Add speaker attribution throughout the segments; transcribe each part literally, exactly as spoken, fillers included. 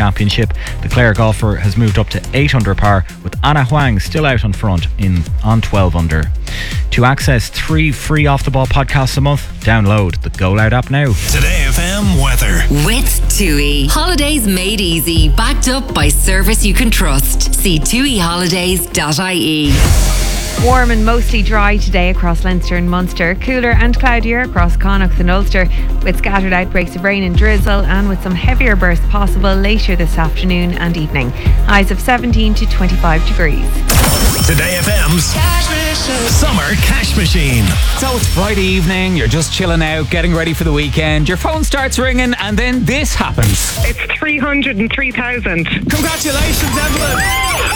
Speaker 1: Championship. The Clare golfer has moved up to eight under par, with Anna Huang still out on front in on twelve under. To access three free Off the Ball podcasts a month, download the Go Loud app now.
Speaker 2: Today F M weather.
Speaker 3: With TUI. Holidays made easy, backed up by service you can trust. See tui holidays dot I E.
Speaker 4: Warm and mostly dry today across Leinster and Munster. Cooler and cloudier across Connacht and Ulster, with scattered outbreaks of rain and drizzle, and with some heavier bursts possible later this afternoon and evening. Highs of seventeen to twenty-five degrees.
Speaker 2: Today F M's Summer Cash Machine.
Speaker 5: So it's Friday evening, you're just chilling out, getting ready for the weekend. Your phone starts ringing and then this happens.
Speaker 6: It's three hundred three thousand.
Speaker 5: Congratulations, Evelyn!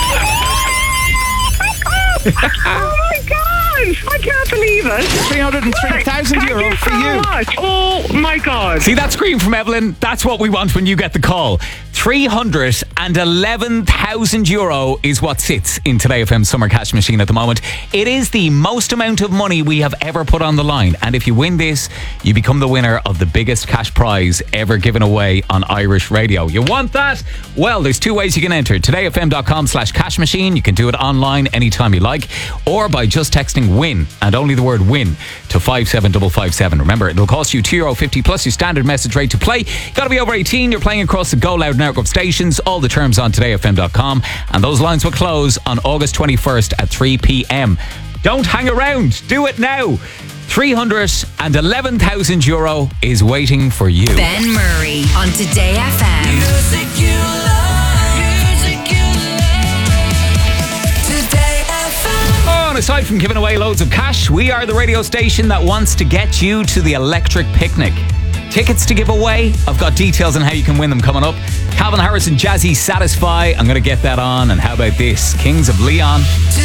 Speaker 6: Oh my God! I can't believe it.
Speaker 5: three hundred three thousand
Speaker 6: Thank
Speaker 5: euro
Speaker 6: you
Speaker 5: for
Speaker 6: so
Speaker 5: you.
Speaker 6: much. Oh my God.
Speaker 5: See that scream from Evelyn? That's what we want when you get the call. three hundred eleven thousand euro is what sits in Today F M Summer Cash Machine at the moment. It is the most amount of money we have ever put on the line. And if you win this, you become the winner of the biggest cash prize ever given away on Irish radio. You want that? Well, there's two ways you can enter. todayfm.com slash cash machine. You can do it online anytime you like, or by just texting WIN, and only the word WIN, to five seven five five seven. Remember, it'll cost you two euro fifty plus your standard message rate to play. You got to be over eighteen. You're playing across the Go Loud network of stations. All the terms on today f m dot com, and those lines will close on August twenty-first at three p.m. Don't hang around. Do it now. three hundred eleven thousand euro is waiting for you.
Speaker 3: Ben Murray on Today F M. Music you love. Music you love. Today F M.
Speaker 5: Oh, and aside from giving away loads of cash, we are the radio station that wants to get you to the electric picnic. Tickets to give away. I've got details on how you can win them coming up. Calvin Harris and Jazzy Satisfy. I'm going to get that on. And how about this? Kings of Leon.